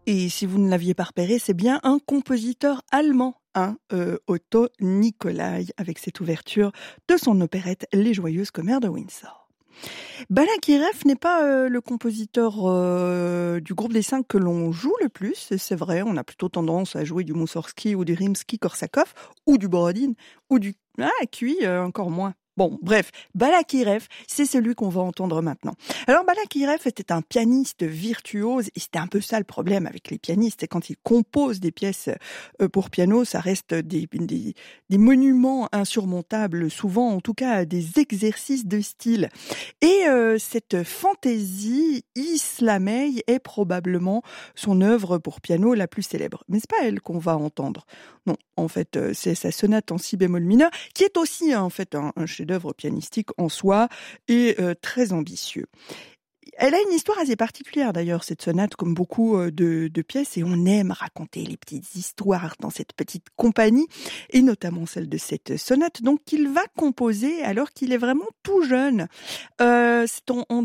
Et si vous ne l'aviez pas repéré, c'est bien un compositeur allemand, Otto Nicolai, avec cette ouverture de son opérette Les Joyeuses Commères de Windsor. Balakirev n'est pas le compositeur du groupe des 5 que l'on joue le plus, c'est vrai, on a plutôt tendance à jouer du Moussorgsky ou du Rimsky-Korsakov, ou du Borodine, ou du Cui, encore moins. Bon, bref, Balakirev, c'est celui qu'on va entendre maintenant. Alors Balakirev était un pianiste virtuose, et c'était un peu ça le problème avec les pianistes, c'est quand ils composent des pièces pour piano, ça reste des monuments insurmontables, souvent en tout cas des exercices de style. Et cette fantaisie, Islamey, est probablement son œuvre pour piano la plus célèbre. Mais c'est pas elle qu'on va entendre. Non, en fait, c'est sa sonate en si bémol mineur, qui est aussi en fait un chef-d'œuvre pianistique en soi et très ambitieux. Elle a une histoire assez particulière d'ailleurs, cette sonate, comme beaucoup de pièces, et on aime raconter les petites histoires dans cette petite compagnie, et notamment celle de cette sonate, donc qu'il va composer alors qu'il est vraiment tout jeune. C'est en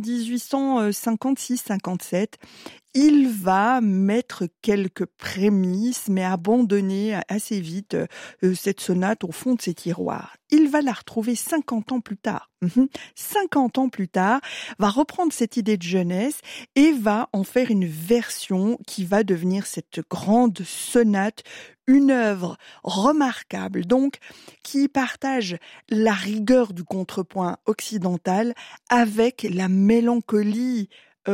1856-57. Il va mettre quelques prémices, mais abandonner assez vite cette sonate au fond de ses tiroirs. Il va la retrouver 50 ans plus tard. 50 ans plus tard, va reprendre cette idée de jeunesse et va en faire une version qui va devenir cette grande sonate, une œuvre remarquable, donc, qui partage la rigueur du contrepoint occidental avec la mélancolie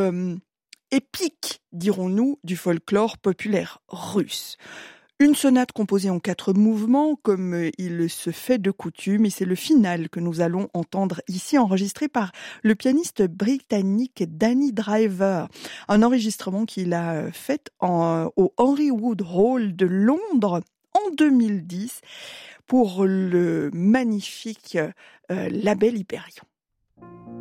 épique, dirons-nous, du folklore populaire russe. Une sonate composée en 4 mouvements, comme il se fait de coutume, et c'est le final que nous allons entendre ici, enregistré par le pianiste britannique Danny Driver. Un enregistrement qu'il a fait au Henry Wood Hall de Londres en 2010 pour le magnifique label Hyperion.